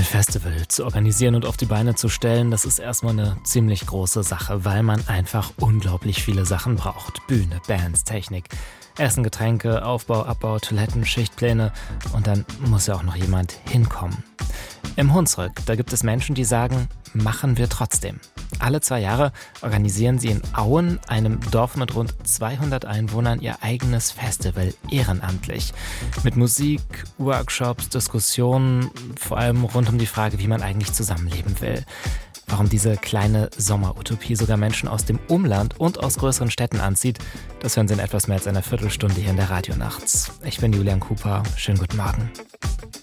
Festival zu organisieren und auf die Beine zu stellen, das ist erstmal eine ziemlich große Sache, weil man einfach unglaublich viele Sachen braucht. Bühne, Bands, Technik, Essen, Getränke, Aufbau, Abbau, Toiletten, Schichtpläne und dann muss ja auch noch jemand hinkommen. Im Hunsrück, da gibt es Menschen, die sagen, machen wir trotzdem. Alle 2 Jahre organisieren sie in Auen, einem Dorf mit rund 200 Einwohnern, ihr eigenes Festival ehrenamtlich. Mit Musik, Workshops, Diskussionen, vor allem rund um die Frage, wie man eigentlich zusammenleben will. Warum diese kleine Sommerutopie sogar Menschen aus dem Umland und aus größeren Städten anzieht, das hören Sie in etwas mehr als einer Viertelstunde hier in der Radionacht. Ich bin Julian Cooper, schönen guten Morgen.